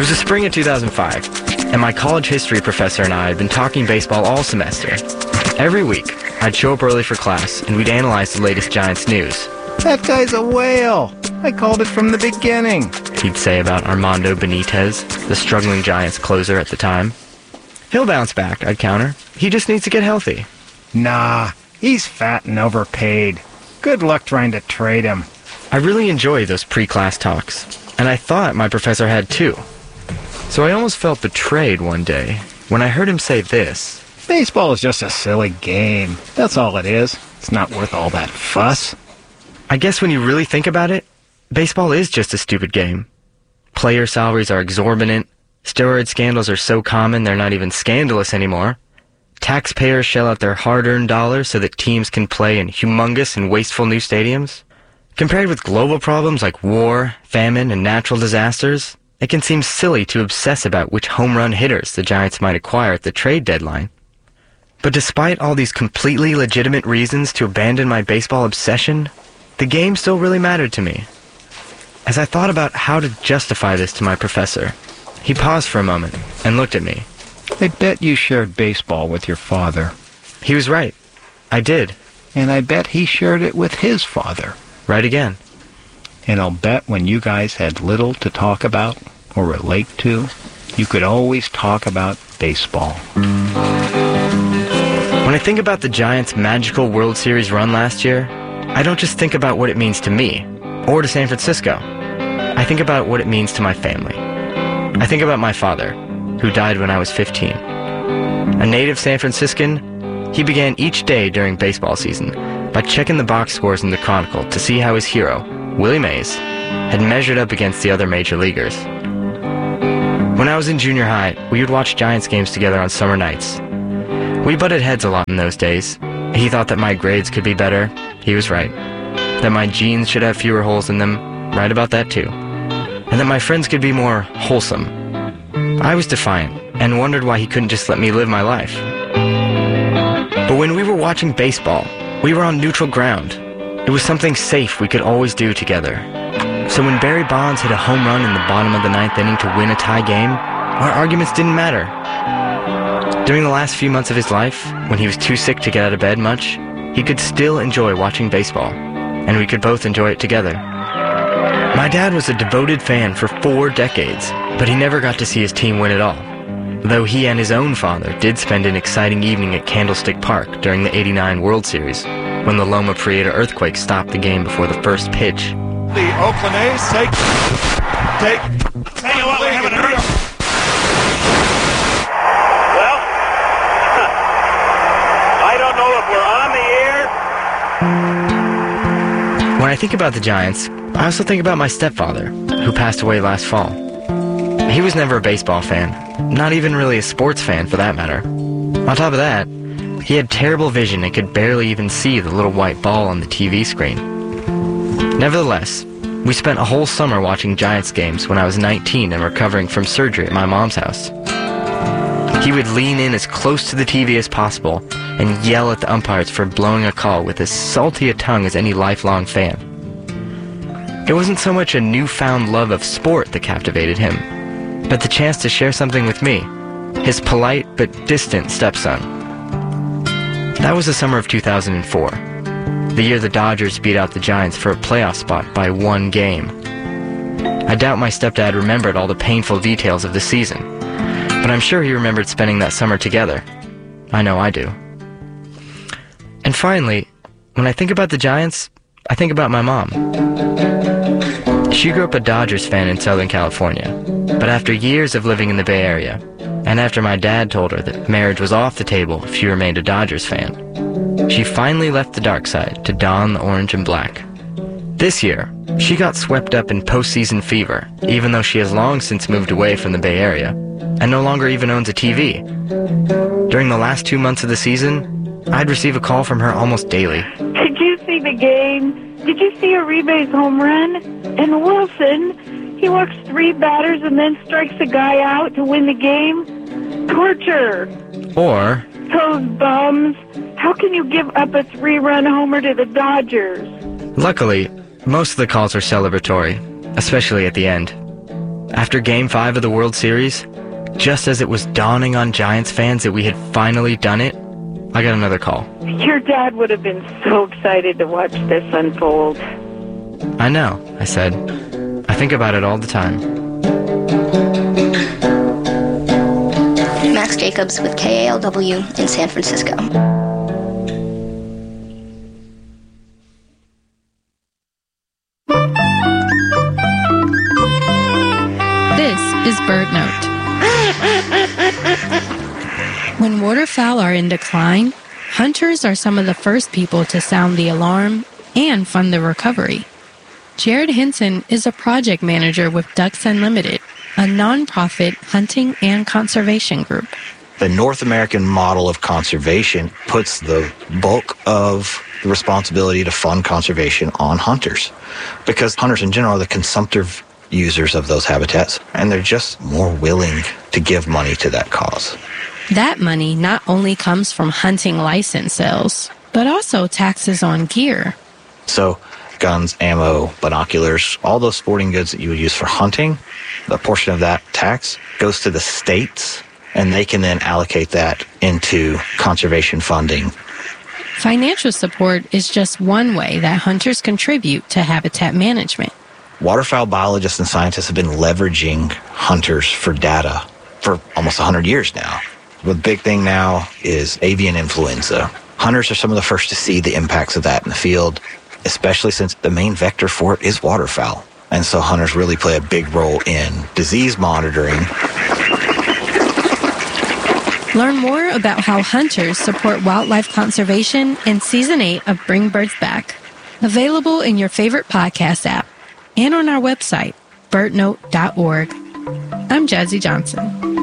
was the spring of 2005, and my college history professor and I had been talking baseball all semester. Every week, I'd show up early for class, and we'd analyze the latest Giants news. That guy's a whale. I called it from the beginning, He'd say about Armando Benitez, the struggling Giants closer at the time. He'll bounce back, I'd counter. He just needs to get healthy. Nah, he's fat and overpaid. Good luck trying to trade him. I really enjoy those pre-class talks, and I thought my professor had too. So I almost felt betrayed one day when I heard him say this. Baseball is just a silly game. That's all it is. It's not worth all that fuss. I guess when you really think about it, baseball is just a stupid game. Player salaries are exorbitant. Steroid scandals are so common they're not even scandalous anymore. Taxpayers shell out their hard-earned dollars so that teams can play in humongous and wasteful new stadiums. Compared with global problems like war, famine, and natural disasters, it can seem silly to obsess about which home run hitters the Giants might acquire at the trade deadline. But despite all these completely legitimate reasons to abandon my baseball obsession, the game still really mattered to me. As I thought about how to justify this to my professor, he paused for a moment and looked at me. I bet you shared baseball with your father. He was right. I did. And I bet he shared it with his father. Right again. And I'll bet when you guys had little to talk about or relate to, you could always talk about baseball. When I think about the Giants' magical World Series run last year, I don't just think about what it means to me, or to San Francisco. I think about what it means to my family. I think about my father, who died when I was 15. A native San Franciscan, he began each day during baseball season by checking the box scores in the Chronicle to see how his hero, Willie Mays, had measured up against the other major leaguers. When I was in junior high, we would watch Giants games together on summer nights. We butted heads a lot in those days. He thought that my grades could be better. He was right. That my jeans should have fewer holes in them. Right about that too. And that my friends could be more wholesome. I was defiant and wondered why he couldn't just let me live my life. But when we were watching baseball, we were on neutral ground. It was something safe we could always do together. So when Barry Bonds hit a home run in the bottom of the ninth inning to win a tie game, our arguments didn't matter. During the last few months of his life, when he was too sick to get out of bed much, he could still enjoy watching baseball, and we could both enjoy it together. My dad was a devoted fan for 4 decades, but he never got to see his team win at all, though he and his own father did spend an exciting evening at Candlestick Park during the '89 World Series, when the Loma Prieta earthquake stopped the game before the first pitch. The Oakland A's take. Tell you what, we have an I don't know if we're on the air. When I think about the Giants, I also think about my stepfather, who passed away last fall. He was never a baseball fan, not even really a sports fan for that matter. On top of that, he had terrible vision and could barely even see the little white ball on the TV screen. Nevertheless, we spent a whole summer watching Giants games when I was 19 and recovering from surgery at my mom's house. He would lean in as close to the TV as possible and yell at the umpires for blowing a call with as salty a tongue as any lifelong fan. It wasn't so much a newfound love of sport that captivated him, but the chance to share something with me, his polite but distant stepson. That was the summer of 2004, the year the Dodgers beat out the Giants for a playoff spot by 1 game. I doubt my stepdad remembered all the painful details of the season, but I'm sure he remembered spending that summer together. I know I do. And finally, when I think about the Giants, I think about my mom. She grew up a Dodgers fan in Southern California, but after years of living in the Bay Area, and after my dad told her that marriage was off the table if she remained a Dodgers fan, she finally left the dark side to don the orange and black. This year, she got swept up in postseason fever, even though she has long since moved away from the Bay Area, and no longer even owns a TV. During the last 2 months of the season, I'd receive a call from her almost daily. Did you see the game? Did you see Uribe's home run? And Wilson, he walks 3 batters and then strikes a guy out to win the game? Torture. Or, Those bums. How can you give up a 3-run homer to the Dodgers? luckily, most of the calls were celebratory, especially at the end. After Game 5 of the World Series, just as it was dawning on Giants fans that we had finally done it, I got another call. Your dad would have been so excited to watch this unfold. I know, I said. I think about it all the time. Max Jacobs with KALW in San Francisco. This is BirdNote. When waterfowl are in decline, hunters are some of the first people to sound the alarm and fund the recovery. Jared Hinson is a project manager with Ducks Unlimited, a nonprofit hunting and conservation group. The North American model of conservation puts the bulk of the responsibility to fund conservation on hunters, because hunters in general are the consumptive users of those habitats, and they're just more willing to give money to that cause. That money not only comes from hunting license sales, but also taxes on gear. So guns, ammo, binoculars, all those sporting goods that you would use for hunting, a portion of that tax goes to the states, and they can then allocate that into conservation funding. Financial support is just one way that hunters contribute to habitat management. Waterfowl biologists and scientists have been leveraging hunters for data for almost 100 years now. The big thing now is avian influenza. Hunters are some of the first to see the impacts of that in the field, especially since the main vector for it is waterfowl. And so hunters really play a big role in disease monitoring. Learn more about how hunters support wildlife conservation in Season 8 of Bring Birds Back. Available in your favorite podcast app and on our website, birdnote.org. I'm Jazzy Johnson.